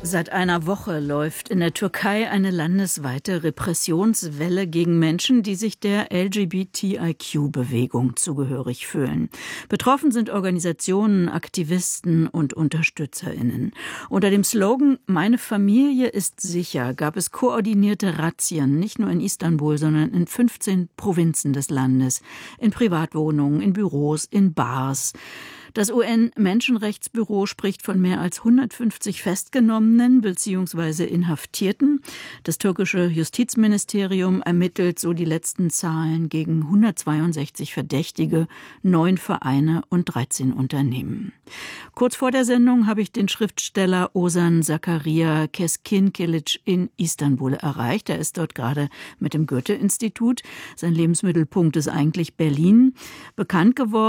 Seit einer Woche läuft in der Türkei eine landesweite Repressionswelle gegen Menschen, die sich der LGBTIQ-Bewegung zugehörig fühlen. Betroffen sind Organisationen, Aktivisten und UnterstützerInnen. Unter dem Slogan »Meine Familie ist sicher« gab es koordinierte Razzien, nicht nur in Istanbul, sondern in 15 Provinzen des Landes, in Privatwohnungen, in Büros, in Bars. Das UN-Menschenrechtsbüro spricht von mehr als 150 Festgenommenen bzw. Inhaftierten. Das türkische Justizministerium ermittelt so die letzten Zahlen gegen 162 Verdächtige, 9 Vereine und 13 Unternehmen. Kurz vor der Sendung habe ich den Schriftsteller Ozan Zakaria Keskinkilic in Istanbul erreicht. Er ist dort gerade mit dem Goethe-Institut. Sein Lebensmittelpunkt ist eigentlich Berlin. Bekannt geworden